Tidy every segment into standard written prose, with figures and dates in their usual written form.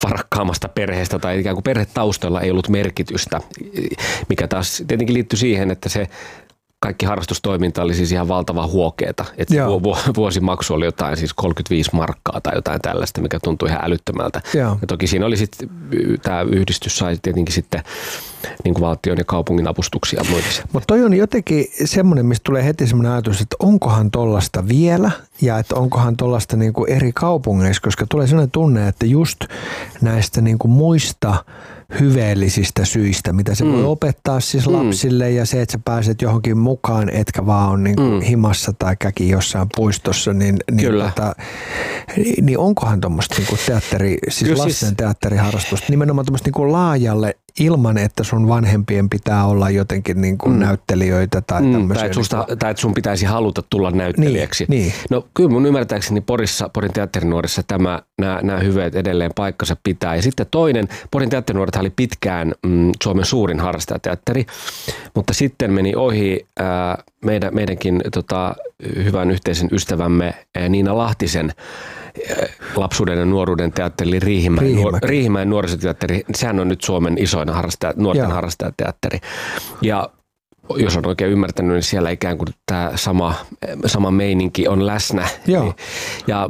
varakkaammasta perheestä tai ikään kuin perhetaustoilla ei ollut merkitystä, mikä taas tietenkin liittyy siihen, että se kaikki harrastustoiminta oli siis ihan valtava huokeeta. Että vuosimaksu oli jotain siis 35 markkaa tai jotain tällaista, mikä tuntui ihan älyttömältä. Ja toki siinä oli sitten, tämä yhdistys sai tietenkin sitten niin kuin valtion ja kaupungin avustuksia. Mutta toi on jotenkin semmoinen, mistä tulee heti semmoinen ajatus, että onkohan tollasta vielä ja että onkohan tollasta niin kuin eri kaupungeissa, koska tulee sellainen tunne, että just näistä niin kuin muista hyveellisistä syistä, mitä se voi opettaa siis lapsille ja se, että sä pääset johonkin mukaan, etkä vaan on niin kuin himassa tai käki jossain puistossa, niin onkohan tuommoista niin kuin siis lasten teatteriharrastusta nimenomaan tuommoista niin kuin laajalle ilman, että sun vanhempien pitää olla jotenkin niin kuin näyttelijöitä tai tämmöisiä. Tai että sun pitäisi haluta tulla näyttelijäksi. Niin. No kyllä mun ymmärtääkseni Porin teatterinuorissa nämä hyveet edelleen paikkansa pitää. Ja sitten toinen, Porin teatterinuoret oli pitkään Suomen suurin harrastajateatteri, mutta sitten meni ohi meidänkin hyvän yhteisen ystävämme Niina Lahtisen lapsuuden ja nuoruuden teatteri Riihimäen nuorisoteatteri. Sehän on nyt Suomen isoin nuorten harrastajateatteri. Ja jos on oikein ymmärtänyt, niin siellä ikään kuin tämä sama meininki on läsnä. Ja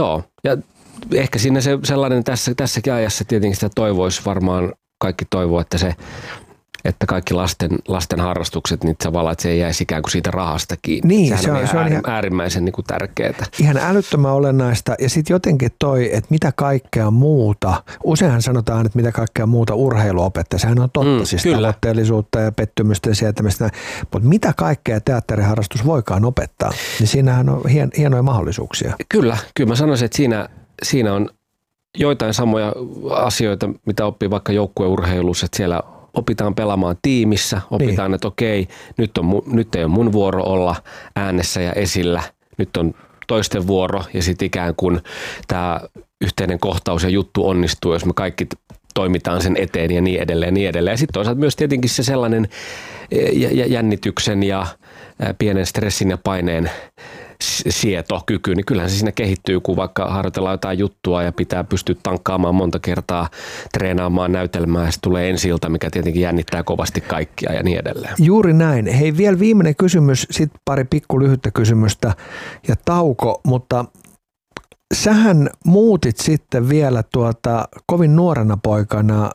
ehkä siinä se sellainen tässäkin ajassa tietenkin sitä toivoisi varmaan, kaikki toivoo, että kaikki lasten harrastukset, niin tavallaan, että se ei jäisi ikään kuin siitä rahasta kiinni. Niin, se on ihan äärimmäisen niin kuin tärkeää. Ihan älyttömän olennaista. Ja sitten jotenkin että mitä kaikkea muuta, useinhan sanotaan, että mitä kaikkea muuta urheilu opettaa. Sehän on totta, siis tavoitteellisuutta ja pettymystä ja sietämistä. Mutta mitä kaikkea teatteriharrastus voikaan opettaa, niin siinähän on hienoja mahdollisuuksia. Kyllä mä sanoisin, että siinä on joitain samoja asioita, mitä oppii vaikka joukkueurheilussa, että siellä opitaan pelaamaan tiimissä, opitaan, että okei, nyt ei ole mun vuoro olla äänessä ja esillä, nyt on toisten vuoro ja sitten ikään kuin tämä yhteinen kohtaus ja juttu onnistuu, jos me kaikki toimitaan sen eteen ja niin edelleen. Ja sitten toisaalta myös tietenkin se sellainen jännityksen ja pienen stressin ja paineen sietokyky, niin kyllähän se siinä kehittyy, kun vaikka harjoitellaan jotain juttua ja pitää pystyä tankkaamaan monta kertaa, treenaamaan näytelmää ja sitten tulee ensi-ilta, mikä tietenkin jännittää kovasti kaikkia ja niin edelleen. Juuri näin. Hei, vielä viimeinen kysymys, sitten pari pikku lyhyttä kysymystä ja tauko, mutta sähän muutit sitten vielä kovin nuorena poikana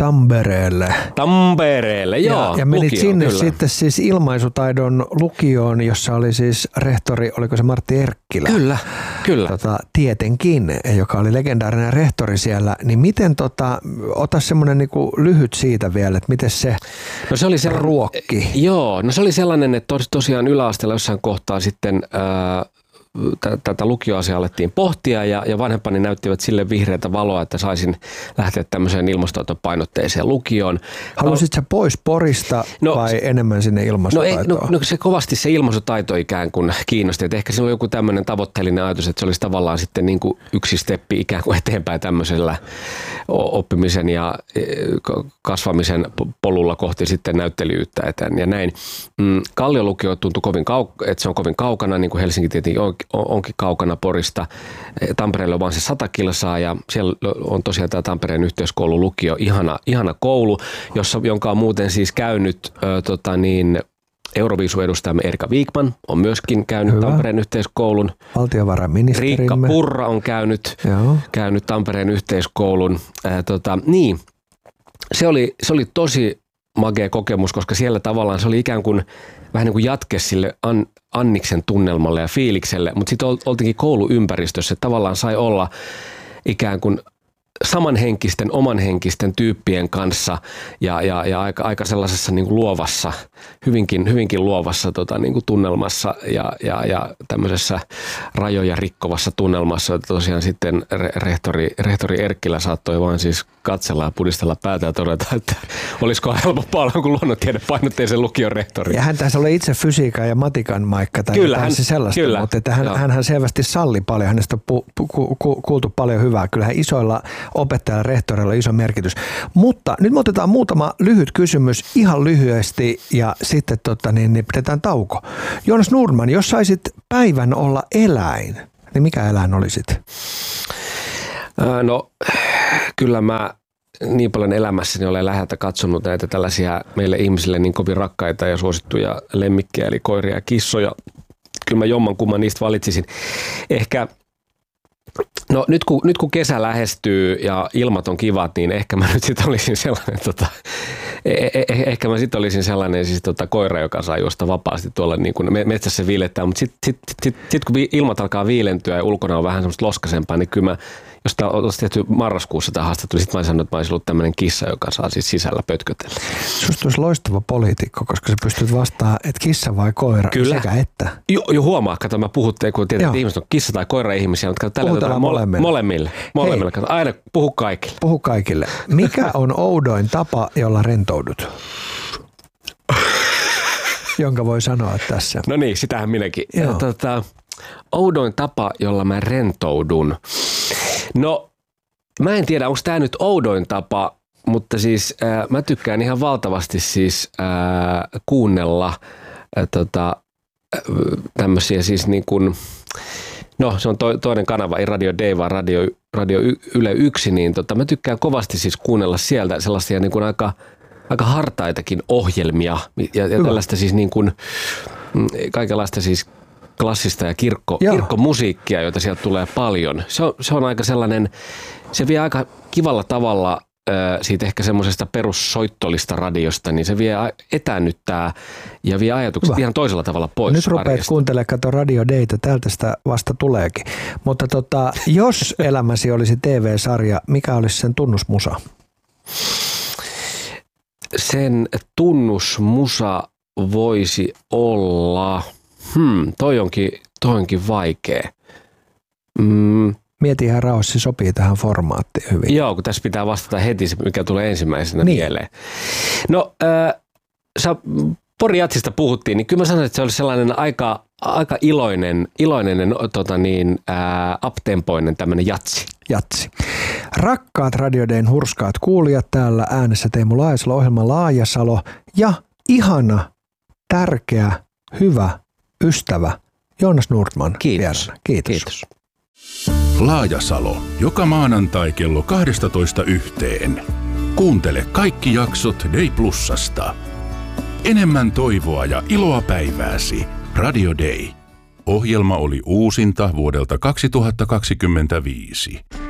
Tampereelle, joo. Ja menit lukioon, sinne kyllä. Sitten siis ilmaisutaidon lukioon, jossa oli siis rehtori, oliko se Martti Erkkilä? Kyllä. Tietenkin, joka oli legendaarinen rehtori siellä. Niin miten ota semmoinen niinku lyhyt siitä vielä, että miten se oli ruokki? Joo, no se oli sellainen, että tosiaan yläasteella jossain kohtaa sitten tätä lukioasiaa alettiin pohtia ja vanhempani näyttivät sille vihreätä valoa, että saisin lähteä tämmöiseen ilmastopainotteiseen lukioon. Halusit sä pois Porista vai enemmän sinne ilmastotaitoon? No se kovasti se ilmastotaito ikään kuin kiinnosti, että ehkä siinä oli joku tämmöinen tavoitteellinen ajatus, että se olisi tavallaan sitten niin kuin yksi steppi ikään kuin eteenpäin tämmöisellä oppimisen ja kasvamisen polulla kohti sitten näyttelijyyttä eteen ja näin. Kallion lukio tuntui että se on kovin kaukana, niin kuin Helsinki tietenkin onkin kaukana Porista. Tampereella on vaan se 100 kilsaa ja siellä on tosiaan tämä Tampereen yhteiskoulun lukio, ihana koulu, jonka on muuten siis käynyt Euroviisu-edustajamme Erika Wikman on myöskin käynyt Tampereen yhteiskoulun. Valtiovarainministerimme. Riikka Purra on käynyt Tampereen yhteiskoulun. Niin, se oli tosi magea kokemus, koska siellä tavallaan se oli ikään kuin vähän niin kuin jatke sille Anniksen tunnelmalle ja fiilikselle, mutta sitten oltiinkin kouluympäristössä, että tavallaan sai olla ikään kuin samanhenkisten, omanhenkisten tyyppien kanssa ja aika sellaisessa niin kuin luovassa, hyvinkin luovassa niin kuin tunnelmassa ja tämmöisessä rajoja rikkovassa tunnelmassa. Tosiaan sitten rehtori Erkkilä saattoi vaan siis katsella ja pudistella päätä ja todeta, että olisiko helpompaa olla kuin luonnontiedepainotteisen lukion rehtori. Ja hän taisi olla itse fysiikan ja matikan maikka tai jotain sellaista, mutta että hän selvästi salli paljon, hänestä on kuultu paljon hyvää. Kyllähän isoilla opettajalla rehtorilla on iso merkitys. Mutta nyt me otetaan muutama lyhyt kysymys ihan lyhyesti ja sitten niin pidetään tauko. Joonas Nordman, jos saisit päivän olla eläin, niin mikä eläin olisit? No kyllä mä niin paljon elämässäni olen läheltä katsonut näitä tällaisia meille ihmisille niin kovin rakkaita ja suosittuja lemmikkejä, eli koiria ja kissoja. Kyllä mä jommankumman niistä valitsisin. Ehkä, no nyt kun kesä lähestyy ja ilmat on kivat, niin ehkä mä nyt sitten olisin sellainen, ehkä mä sitten olisin sellainen siis koira, joka saa juosta vapaasti tuolla niin kuin metsässä viilettää, mutta sitten kun ilmat alkaa viilentyä ja ulkona on vähän semmoista loskaisempaa, niin kyllä mä, jos tämä olisi tehty marraskuussa tämä haastattelu, sitten mä olisin sanonut, että mä olisin ollut tämmöinen kissa, joka saa siis sisällä pötkötellä. Susta olisi loistava poliitikko, koska sä pystyt vastaamaan, että kissa vai koira, kyllä. Sekä että. Jo huomaa, kato mä puhutte, kun tiedät, että ihmiset on kissa tai koira ihmisiä, mutta kato tällä molemmille. Kato, aina puhu kaikille. Puhu kaikille. Mikä on oudoin tapa, jolla rentoudut? Jonka voi sanoa tässä. No niin, sitähän minäkin. Oudoin tapa, jolla mä rentoudun. No, mä en tiedä, onko tämä nyt oudoin tapa, mutta siis mä tykkään ihan valtavasti siis kuunnella tämmöisiä siis niin kuin, no se on toinen kanava, ei Radio D, vaan Radio Yle 1, niin mä tykkään kovasti siis kuunnella sieltä sellaisia niin kuin aika hartaitakin ohjelmia ja tällaista siis niin kuin kaikenlaista siis klassista ja kirkkomusiikkia, joita sieltä tulee paljon. Se on aika sellainen, se vie aika kivalla tavalla siitä ehkä semmoisesta perussoittolista radiosta, niin se vie etäännyttää ja vie ajatukset ihan toisella tavalla pois. Nyt rupeat kuuntelemaan, kato Radio Daytä, täältä sitä vasta tuleekin. Mutta jos elämäsi olisi TV-sarja, mikä olisi sen tunnusmusa? Sen tunnusmusa voisi olla, toi onkin vaikea. Mieti ihan rauhassa, se sopii tähän formaattiin hyvin. Joo, kun tässä pitää vastata heti se, mikä tulee ensimmäisenä mieleen. No, Pori Jatsista puhuttiin, niin kyllä mä sanoin, että se oli sellainen aika iloinen uptempoinen tämmöinen jatsi. Rakkaat Radio Dayn hurskaat kuulijat, täällä äänessä Teemu Laajasalo, ohjelma Laajasalo ja ihana, tärkeä, hyvä ystävä Joonas Nordman. Kiitos. Laajasalo, joka maanantai kello 12:00. Kuuntele kaikki jaksot Day Plusasta. Enemmän toivoa ja iloa päivääsi. Radio Day. Ohjelma oli uusinta vuodelta 2025.